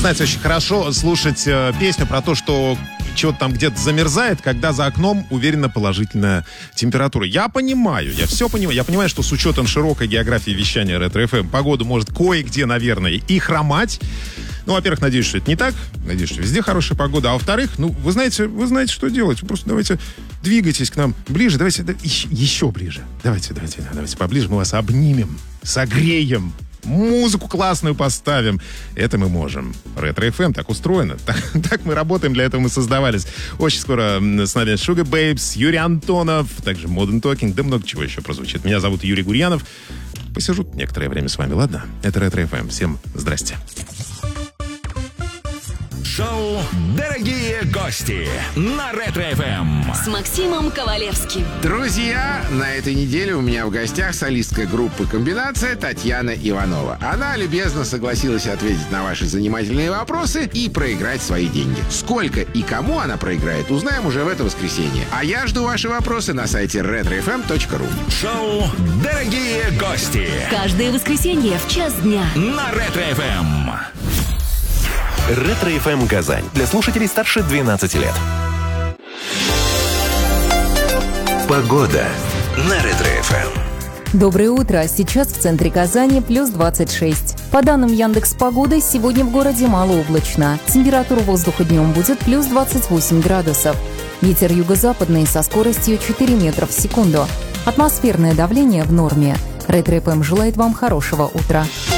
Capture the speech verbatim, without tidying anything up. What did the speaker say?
знаете, очень хорошо слушать э, песню про то, что чего-то там где-то замерзает, когда за окном уверенно положительная температура. Я понимаю, я все понимаю. Я понимаю, что с учетом широкой географии вещания Ретро-эф эм погода может кое-где, наверное, и хромать. Ну, во-первых, надеюсь, что это не так. Надеюсь, что везде хорошая погода. А во-вторых, ну, вы знаете, вы знаете, что делать. Вы просто давайте двигайтесь к нам ближе. Давайте да, еще, еще ближе. Давайте, давайте, давайте поближе. Мы вас обнимем, согреем, музыку классную поставим. Это мы можем. Ретро-эф эм так устроено. Так, так мы работаем, для этого мы создавались. Очень скоро с нами Sugar Babes, Юрий Антонов, также Modern Talking, да много чего еще прозвучит. Меня зовут Юрий Гурьянов. Посижу некоторое время с вами, ладно? Это Ретро-эф эм. Всем здрасте. Шоу «Дорогие гости» на Ретро-эф эм с Максимом Ковалевским. Друзья, на этой неделе у меня в гостях солистка группы «Комбинация» Татьяна Иванова. Она любезно согласилась ответить на ваши занимательные вопросы и проиграть свои деньги. Сколько и кому она проиграет, узнаем уже в это воскресенье. А я жду ваши вопросы на сайте ретро эф эм точка ру. Шоу «Дорогие гости» каждое воскресенье в час дня на Ретро-эф эм. Ретро-эф эм Казань. Для слушателей старше двенадцати лет. Погода на Ретро-эф эм. Доброе утро. Сейчас в центре Казани плюс двадцать шесть. По данным Яндекс.Погоды, сегодня в городе малооблачно. Температура воздуха днем будет плюс двадцать восемь градусов. Ветер юго-западный со скоростью четыре метра в секунду. Атмосферное давление в норме. Ретро-эф эм желает вам хорошего утра.